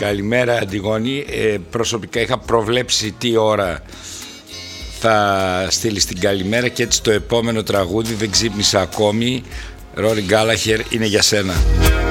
Καλημέρα Αντιγόνη. Προσωπικά είχα προβλέψει τι ώρα θα στείλεις την καλημέρα και έτσι το επόμενο τραγούδι, δεν ξύπνησα ακόμη, Ρόρι Γκάλαχερ, είναι για σένα.